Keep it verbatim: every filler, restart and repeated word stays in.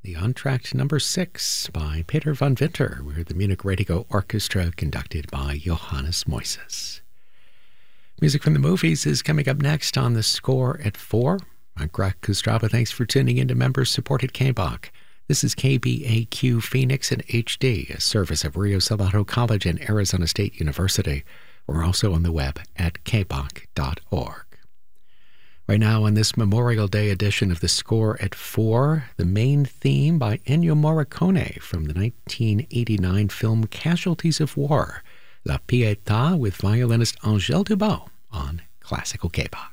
the entr'acte number six by Peter von Winter, with the Munich Radio Orchestra conducted by Johannes Moises. Music from the movies is coming up next on The Score at four. I'm Greg Kostraba. Thanks for tuning in to members-supported K B O C. This is K B A Q Phoenix in H D, a service of Rio Salado College and Arizona State University. We're also on the web at k b o c dot org. Right now, on this Memorial Day edition of The Score at four, the main theme by Ennio Morricone from the nineteen eighty-nine film Casualties of War, La Pietà, with violinist Angèle Dubau on Classical K B O C.